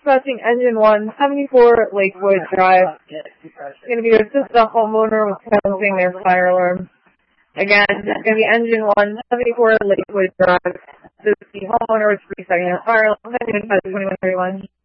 dispatching engine 174 Lakewood Drive. It's going to be assist the homeowner with testing their fire alarm. Again, it's going to be engine 174 Lakewood Drive. Assist the homeowner with resetting their fire alarm. 2131.